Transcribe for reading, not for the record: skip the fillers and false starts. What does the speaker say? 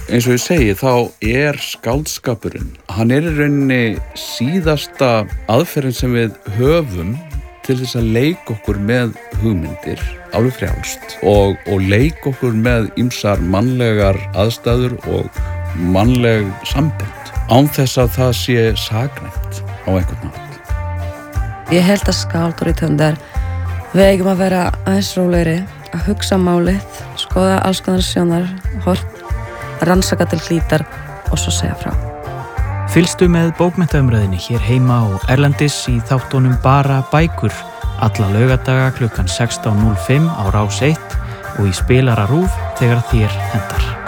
eins og ég segi, þá skáldskapurinn, hann í rauninni síðasta aðferðin sem við höfum til þess að leika okkur með hugmyndir, alveg frjálst, og leika okkur með ýmsar mannlegar aðstæður og mannleg sambönd, án þess að það sé saknæmt á einhvern hátt. Ég held að skáld og rithöfundar við eigum að vera aðeins rólegri, að hugsa málið, skoða alls konar sjónarhorn, rannsaka til hlítar og svo segja frá. Fylgstu með bókmenntaumræðinni hér heima og erlendis í þáttunum Bara bækur alla laugardaga klukkan 16:05 á Rás 1 og í spilara RÚV þegar þér hentar.